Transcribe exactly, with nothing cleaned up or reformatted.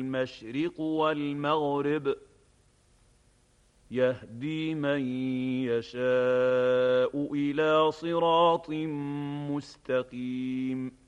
المشرق والمغرب يهدي من يشاء إلى صراط مستقيم